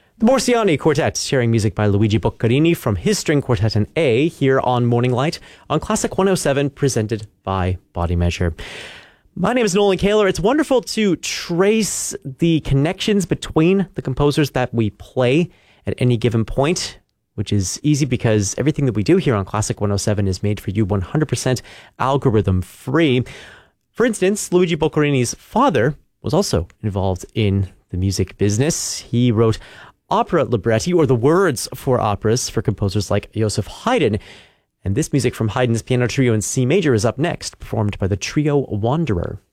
The Morsiani Quartet, sharing music by Luigi Boccherini from his string quartet in A, here on Morning Light on Classic 107, presented by Body Measure. My name is Nolan Kaler. It's wonderful to trace the connections between the composers that we play at any given point, which is easy because everything that we do here on Classic 107 is made for you 100% algorithm free. For instance, Luigi Boccherini's father was also involved in the music business. He wrote opera libretti, or the words for operas, for composers like Joseph Haydn. And this music from Haydn's piano trio in C major is up next, performed by the trio Wanderer.